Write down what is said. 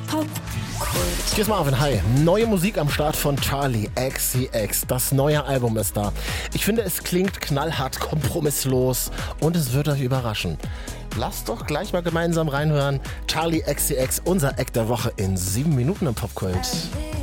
Hier ist Marvin, hi. Neue Musik am Start von Charli XCX. Das neue Album ist da. Ich finde, es klingt knallhart, kompromisslos und es wird euch überraschen. Lasst doch gleich mal gemeinsam reinhören. Charli XCX, unser Act der Woche in 7 Minuten im Popkult.